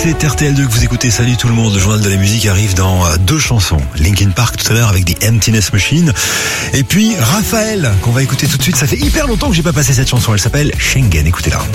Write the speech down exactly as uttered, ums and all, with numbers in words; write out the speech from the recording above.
c'est R T L deux que vous écoutez. Salut tout le monde, le journal de la musique arrive dans deux chansons. Linkin Park tout à l'heure avec The Emptiness Machine. Et puis Raphaël, qu'on va écouter tout de suite. Ça fait hyper longtemps que j'ai pas passé cette chanson, elle s'appelle Schengen, écoutez-la.